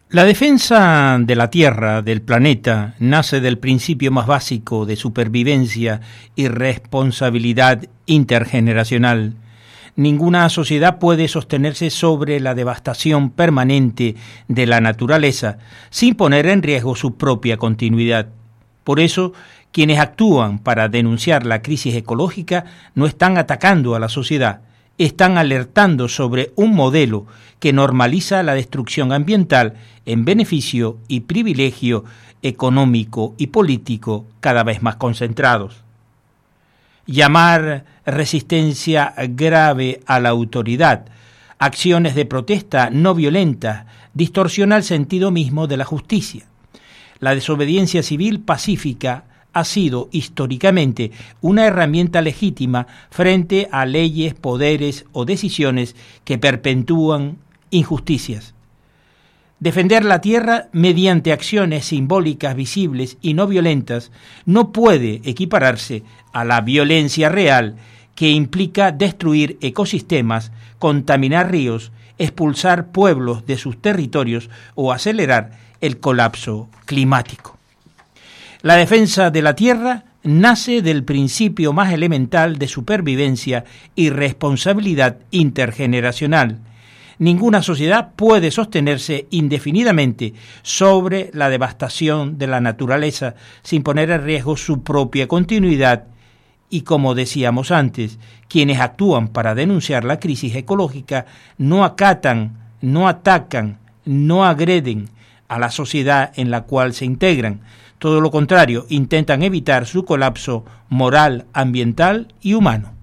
La defensa de la Tierra, del planeta, nace del principio más básico de supervivencia y responsabilidad intergeneracional. Ninguna sociedad puede sostenerse sobre la devastación permanente de la naturaleza sin poner en riesgo su propia continuidad. Por eso, quienes actúan para denunciar la crisis ecológica no están atacando a la sociedad, están alertando sobre un modelo que normaliza la destrucción ambiental en beneficio y privilegio económico y político cada vez más concentrados. Llamar resistencia grave a la autoridad, acciones de protesta no violentas, distorsiona el sentido mismo de la justicia. La desobediencia civil pacífica ha sido históricamente una herramienta legítima frente a leyes, poderes o decisiones que perpetúan injusticias. Defender la tierra mediante acciones simbólicas visibles y no violentas no puede equipararse a la violencia real que implica destruir ecosistemas, contaminar ríos, expulsar pueblos de sus territorios o acelerar el colapso climático. La defensa de la tierra nace del principio más elemental de supervivencia y responsabilidad intergeneracional. Ninguna sociedad puede sostenerse indefinidamente sobre la devastación de la naturaleza sin poner en riesgo su propia continuidad y, como decíamos antes, quienes actúan para denunciar la crisis ecológica no acatan, no atacan, no agreden a la sociedad en la cual se integran. Todo lo contrario, intentan evitar su colapso moral, ambiental y humano.